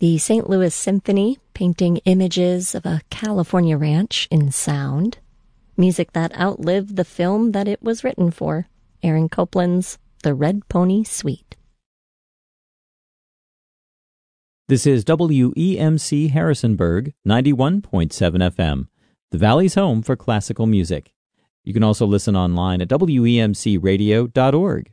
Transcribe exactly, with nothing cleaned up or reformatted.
The Saint Louis Symphony, painting images of a California ranch in sound. Music that outlived the film that it was written for. Aaron Copland's The Red Pony Suite. This is W E M C Harrisonburg, ninety-one point seven F M, the Valley's home for classical music. You can also listen online at W E M C radio dot org.